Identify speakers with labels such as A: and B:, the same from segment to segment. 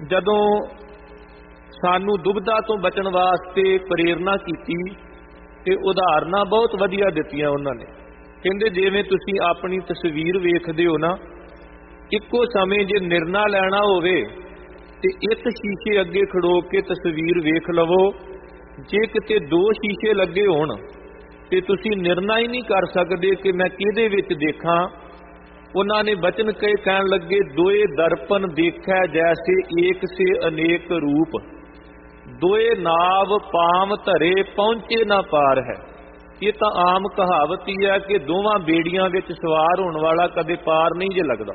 A: जदों सानू दुविधा तो बचन वास्ते प्रेरणा की ते उदाहरणा बहुत वधिया दित्तियां उन्होंने। कहंदे जिवें तुसीं अपनी तस्वीर वेखदे हो ना, इक्को समय जे निर्णय लैना होवे ते एक शीशे अगे खड़ो के तस्वीर वेख लवो। जे किते दो शीशे लगे होण ते तुसीं निर्णय ही नहीं कर सकदे कि मैं किहदे विच देखां। उन्होंने बचन कहे, कहण लगे, दोए दर्पण देखै जैसे एक से अनेक रूप, दोए नाव पाम धरे पहुंचे ना पार है। ये तो आम कहावत ही है कि दोवां बेड़ियां विच सवार होने वाला कदे पार नहीं जे लगदा।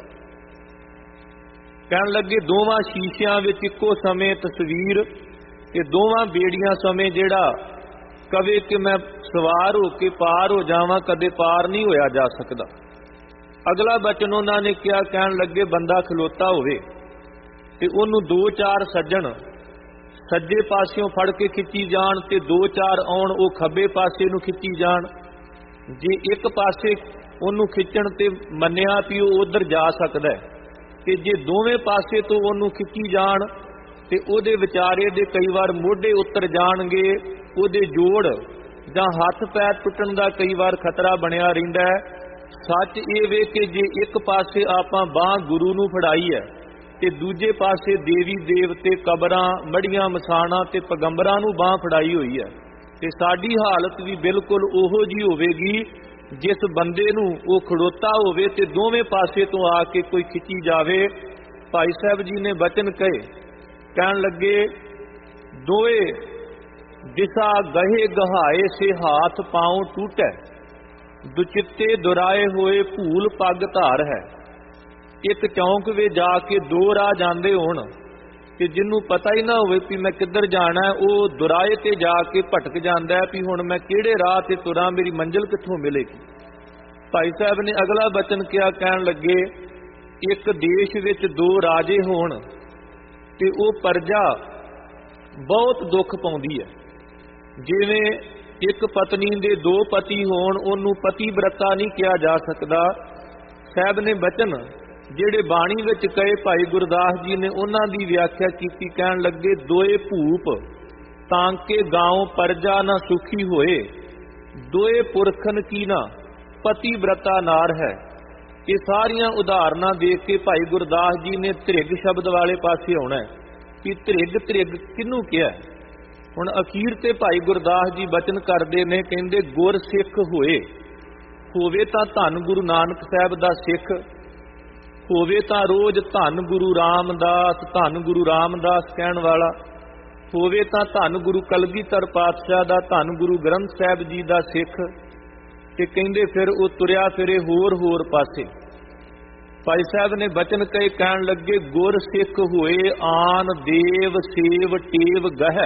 A: कहण लगे, दोवां शीशियां विच इक्को समय तस्वीर ते दोवां बेड़ियां समय जिहड़ा कवे कि मैं सवार हो के पार हो जावां, कदे पार नहीं होया जा सकदा। अगला बचन उन्होंने क्या, कहण लगे, बंदा खलोता होवे ते उहनूं दो चार सज्जण सज्जे पासियों फड़ के खिच्ची जाण ते दो चार आउण वो खब्बे पासे नूं खिच्ची जाण। जे एक पासे उहनूं खिच्चण ते मन्निया भी वो उधर जा सकदा है, ते जे दोवें पासे तो उहनूं खिच्ची जाण ते उहदे विचारे दे कई बार मोढे उतर जाणगे, उहदे जोड़ जां हत्थ पैर टुੱਟਣ ਦਾ कई बार खतरा बनिया रहिंदा है। सच ये वे कि जे एक पासे आपां बांह गुरु नूं फड़ाई है ते दूजे पासे देवी देवते कबरां मड़ियां मसाणा ते पैगंबरां नूं बांह फड़ाई हुई है, ते साडी हालत भी बिल्कुल ओहो जी होवेगी जिस बंदे नूं वो खड़ोता होवे ते दोवें पासे तो आके कोई खिच्ची जावे। भाई साहब जी ने बचन कहे, कहण लगे, दोए दिशा गहे गहाए से हाथ पांव टूटै, दुचित्ते दुराए होए भूल पग धार है। एक चौंक वे जाके दो राह जांदे होण ते जिन्नू पता ही ना होवे कि मैं किधर जाना है, वो दुराए ते जाके भटक जांदा है कि हुण मैं किहड़े राह ते तुरां, मेरी मंजिल कित्थों मिलेगी। भाई साहब ने अगला बचन किया, कहण लगे, एक देश विच दो राजे होण ते वो प्रजा बहुत दुख पाउंदी है। जिवें एक पत्नी दे दो पति होण, उहनूं पतिव्रता नहीं किया जा सकदा। साहब ने बचन ਜਿਹੜੇ ਬਾਣੀ ਵਿੱਚ ਕਹੇ, ਭਾਈ ਗੁਰਦਾਸ ਜੀ ਨੇ ਉਹਨਾਂ ਦੀ ਵਿਆਖਿਆ ਕੀਤੀ। ਕਹਿਣ ਲੱਗੇ, ਦੋਏ ਭੂਪ ਤਾਂ ਕੇ ਗਾਉ ਪਰਜਾ ਨਾ ਸੁਖੀ ਹੋਏ, ਦੋਏ ਪੁਰਖਨ ਕੀ ਨਾ ਪਤੀ ਬ੍ਰਤਾ ਨਾਰ ਹੈ। ਇਹ ਸਾਰੀਆਂ ਉਦਾਹਰਨਾਂ ਦੇਖ ਕੇ ਭਾਈ ਗੁਰਦਾਸ ਜੀ ਨੇ ਧ੍ਰਿਗ ਸ਼ਬਦ ਵਾਲੇ ਪਾਸੇ ਆਉਣਾ ਕਿ ਧ੍ਰਿਗ ਧ੍ਰਿਗ ਕਿਹਨੂੰ ਕਿਹਾ। ਹੁਣ ਅਖੀਰ ਤੇ ਭਾਈ ਗੁਰਦਾਸ ਜੀ ਬਚਨ ਕਰਦੇ ਨੇ, ਕਹਿੰਦੇ, ਗੁਰ ਸਿੱਖ ਹੋਵੇ ਤਾਂ ਧੰਨ ਗੁਰੂ ਨਾਨਕ ਸਾਹਿਬ ਦਾ ਸਿੱਖ ਹੋਵੇ, ਤਾਂ ਰੋਜ਼ ਧੰਨ ਗੁਰੂ ਰਾਮਦਾਸ, ਧੰਨ ਗੁਰੂ ਰਾਮਦਾਸ ਕਹਿਣ ਵਾਲਾ ਹੋਵੇ, ਤਾਂ ਧੰਨ ਗੁਰੂ ਕਲਗੀਧਰ ਪਾਤਸ਼ਾਹ ਦਾ, ਧੰਨ ਗੁਰੂ ਗ੍ਰੰਥ ਸਾਹਿਬ ਜੀ ਦਾ ਸਿੱਖ। ਤੇ ਕਹਿੰਦੇ ਫਿਰ ਉਹ ਤੁਰਿਆ ਫਿਰੇ ਹੋਰ ਪਾਸੇ। ਭਾਈ ਸਾਹਿਬ ਨੇ ਬਚਨ ਕਹੇ, ਕਹਿਣ ਲੱਗੇ, ਗੁਰ ਸਿੱਖ ਹੋਏ ਆਨ ਦੇਵ ਸੇਵ ਟੇਵ ਗਹਿ,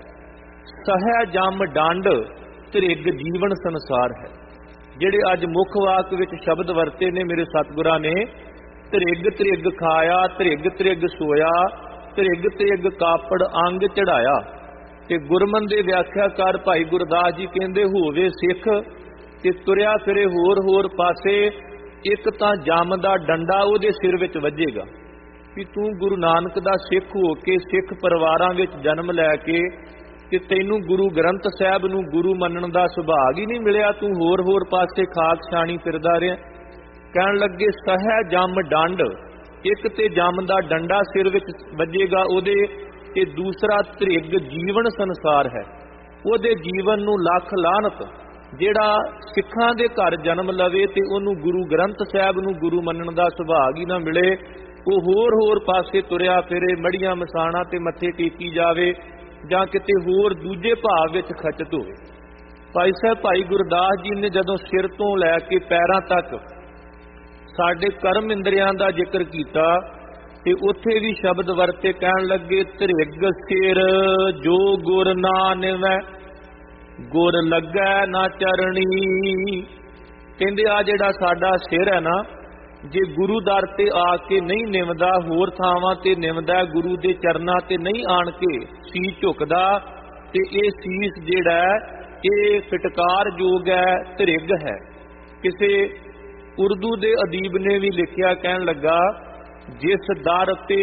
A: ਸਹਿ ਜਮ ਡੰਡ ਧ੍ਰਿਗ ਜੀਵਨ ਸੰਸਾਰ ਹੈ। ਜਿਹੜੇ ਅੱਜ ਮੁੱਖ ਵਾਕ ਵਿੱਚ ਸ਼ਬਦ ਵਰਤੇ ਨੇ ਮੇਰੇ ਸਤਿਗੁਰਾਂ ਨੇ, ਧ੍ਰਿਗ ਧ੍ਰਿਗ ਖਾਇਆ, ਧ੍ਰਿਗ ਧ੍ਰਿਗ ਸੋਇਆ, ਧ੍ਰਿਗ ਧ੍ਰਿਗ ਕਾਪੜ ਅੰਗ ਚੜਾਇਆ। ਤੇ ਗੁਰਮਨ ਦੇ ਵਿਆਖਿਆਕਾਰ ਭਾਈ ਗੁਰਦਾਸ ਜੀ ਕਹਿੰਦੇ, ਹੋਵੇ ਸਿੱਖ ਤੇ ਤੁਰਿਆ ਫਿਰੇ ਹੋਰ ਪਾਸੇ, ਇੱਕ ਤਾਂ ਜਮ ਦਾ ਡੰਡਾ ਉਹਦੇ ਸਿਰ ਵਿੱਚ ਵੱਜੇਗਾ ਕਿ ਤੂੰ ਗੁਰੂ ਨਾਨਕ ਦਾ ਸਿੱਖ ਹੋ ਕੇ ਸਿੱਖ ਪਰਿਵਾਰਾਂ ਵਿੱਚ ਜਨਮ ਲੈ ਕੇ ਤੇ ਤੈਨੂੰ ਗੁਰੂ ਗ੍ਰੰਥ ਸਾਹਿਬ ਨੂੰ ਗੁਰੂ ਮੰਨਣ ਦਾ ਸੁਭਾਗ ਹੀ ਨਹੀਂ ਮਿਲਿਆ, ਤੂੰ ਹੋਰ ਪਾਸੇ ਖਾਕ ਛਾਣੀ ਫਿਰਦਾ ਰਿਹਾ। ਕਹਿਣ ਲੱਗੇ, ਸਹਿ ਜਮ ਡੰਡ, ਇੱਕ ਤੇ ਜਮ ਦਾ ਡੰਡਾ ਸਿਰ ਵਿੱਚ ਵੱਜੇਗਾ ਉਹਦੇ, ਤੇ ਦੂਸਰਾ ਧ੍ਰਿਗ ਜੀਵਨ ਸੰਸਾਰ ਹੈ। ਉਹਦੇ ਜੀਵਨ ਨੂੰ ਲੱਖ ਲਾਹਨਤ। ਜਿਹੜਾ ਸਿੱਖਾਂ ਦੇ ਘਰ ਜਨਮ ਲਵੇ ਤੇ ਉਹਨੂੰ ਗੁਰੂ ਗ੍ਰੰਥ ਸਾਹਿਬ ਨੂੰ ਗੁਰੂ ਮੰਨਣ ਦਾ ਸੁਭਾਗ ਹੀ ਨਾ ਮਿਲੇ, ਉਹ ਹੋਰ ਪਾਸੇ ਤੁਰਿਆ ਫਿਰੇ, ਮੜੀਆਂ ਮਸਾਣਾ ਤੇ ਮੱਥੇ ਟੇਕੀ ਜਾਵੇ ਜਾਂ ਕਿਤੇ ਹੋਰ ਦੂਜੇ ਭਾਵ ਵਿੱਚ ਖਚਤ ਹੋਵੇ। ਭਾਈ ਸਾਹਿਬ ਭਾਈ ਗੁਰਦਾਸ ਜੀ ਨੇ ਜਦੋਂ ਸਿਰ ਤੋਂ ਲੈ ਕੇ ਪੈਰਾਂ ਤੱਕ ਸਾਡੇ ਕਰਮ ਇੰਦਰੀਆਂ ਦਾ ਜ਼ਿਕਰ ਕੀਤਾ ਤੇ ਉੱਥੇ ਵੀ ਸ਼ਬਦ ਵਰਤੇ। ਕਹਿਣ ਲੱਗੇ, ਧ੍ਰਿਗ ਸਿਰ ਜੋ ਗੁਰ ਨਾ ਨਿਵੈ, ਗੁਰ ਲੱਗੈ ਨਾ ਚਰਣੀ। ਕਹਿੰਦੇ ਆ ਜਿਹੜਾ ਸਾਡਾ ਸਿਰ ਹੈ ਨਾ, ਜੇ ਗੁਰੂ ਦਰ ਤੇ ਆ ਕੇ ਨਹੀਂ ਨਿਵਦਾ, ਹੋਰ ਥਾਵਾਂ ਤੇ ਨਿਵਦਾ, ਗੁਰੂ ਦੇ ਚਰਨਾਂ ਤੇ ਨਹੀਂ ਆਣ ਕੇ ਸੀਸ ਝੁਕਦਾ, ਤੇ ਇਹ ਸੀਸ ਜਿਹੜਾ ਇਹ ਫਟਕਾਰ ਯੋਗ ਹੈ, ਧ੍ਰਿਗ ਹੈ। ਕਿਸੇ ਉਰਦੂ ਦੇ ਅਦੀਬ ਨੇ ਵੀ ਲਿਖਿਆ, ਕਹਿਣ ਲੱਗਾ, ਜਿਸ ਦਰ ਤੇ